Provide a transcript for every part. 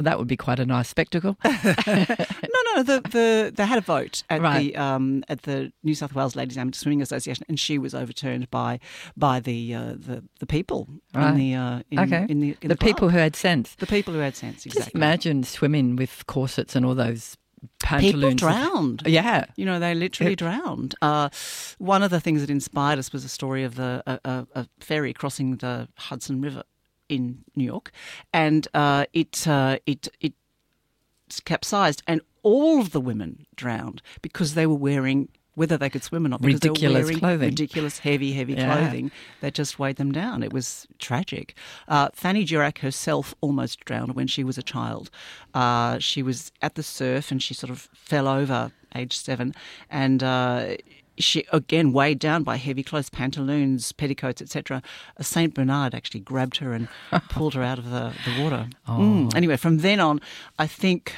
That would be quite a nice spectacle. No. They had a vote at Right. the New South Wales Ladies Amateur Swimming Association, and she was overturned by the people Right. in the The club. people who had sense. The people who had sense, exactly. Just imagine swimming with corsets and all those People pantaloons. drowned. Yeah. You know, they literally drowned. One of the things that inspired us was a story of a ferry crossing the Hudson River in New York, and it capsized, and all of the women drowned because they were wearing, whether they could swim or not, because Ridiculous they were wearing clothing. ridiculous, heavy Yeah. clothing that just weighed them down. It was tragic. Fanny Durack herself almost drowned when she was a child. She was at the surf and she sort of fell over, age 7, and she, again, weighed down by heavy clothes, pantaloons, petticoats, etc. A Saint Bernard actually grabbed her and pulled her out of the water. Anyway, from then on, I think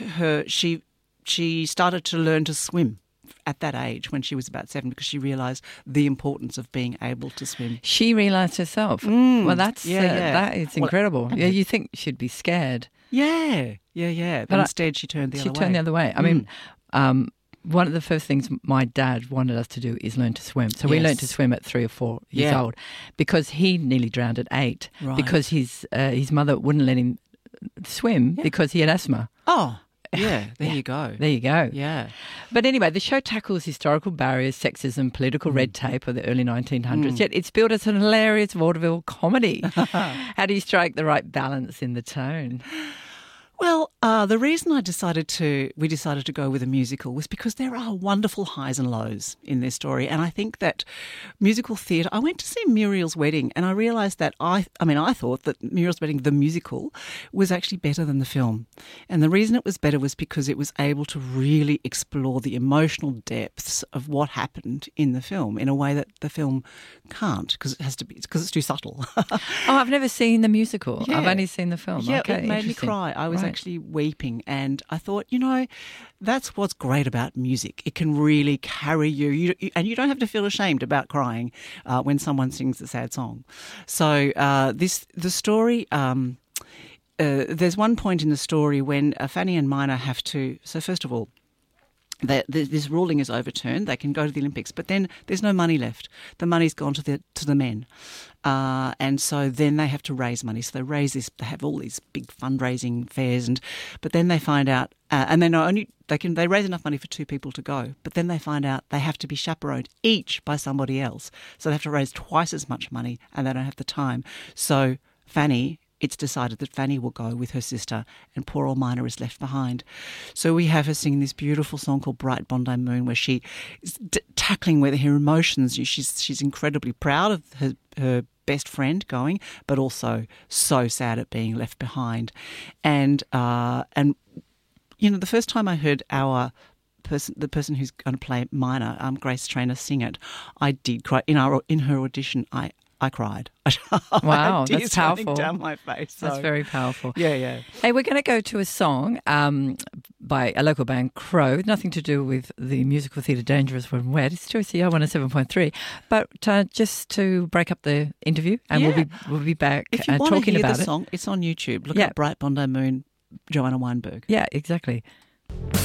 she started to learn to swim at that age when she was about 7, because she realised the importance of being able to swim. She realised herself. Well, that is Well, incredible. Yeah, you think she'd be scared. Yeah. But instead she turned the other way. She turned the other way. I mean, one of the first things my dad wanted us to do is learn to swim. So we learned to swim at 3 or 4 years old, because he nearly drowned at 8 Right. because his mother wouldn't let him swim because he had asthma. Oh, yeah, there you go. There you go. Yeah. But anyway, the show tackles historical barriers, sexism, political red tape of the early 1900s, yet it's billed as an hilarious vaudeville comedy. How do you strike the right balance in the tone? Well, the reason we decided to go with a musical was because there are wonderful highs and lows in this story, and I think that musical theatre. I went to see Muriel's Wedding, and I realised that I thought that Muriel's Wedding, the musical, was actually better than the film, and the reason it was better was because it was able to really explore the emotional depths of what happened in the film in a way that the film can't, because it's too subtle. Oh, I've never seen the musical. Yeah. I've only seen the film. Yeah, Okay, it made me interesting. cry. I was Right. actually weeping, and I thought, that's what's great about music. It can really carry you, and you don't have to feel ashamed about crying when someone sings a sad song. So the story. There's one point in the story when Fanny and Mina have to. So first of all, this ruling is overturned. They can go to the Olympics, but then there's no money left. The money's gone to the men, and so then they have to raise money. So they raise this. They have all these big fundraising fairs, but then they find out, and they raise enough money for 2 people to go. But then they find out they have to be chaperoned each by somebody else. So they have to raise twice as much money, and they don't have the time. So it's decided that Fanny will go with her sister, and poor old Mina is left behind. So we have her singing this beautiful song called Bright Bondi Moon, where she is tackling with her emotions. She's incredibly proud of her best friend going, but also so sad at being left behind. And the first time I heard the person who's going to play Mina, Grace Trainer, sing it, I did cry. In her audition, I cried. Wow, Tears that's running powerful. down my face. That's So, very powerful. yeah. Hey, we're going to go to a song by a local band, Crow. Nothing to do with the musical theatre Dangerous When Wet. It's 2CR 107.3. But just to break up the interview, and we'll be back If you want to talking hear about the it. song, it's on YouTube. Look Yeah. up Bright Bondi Moon, Joanna Weinberg. Yeah, exactly.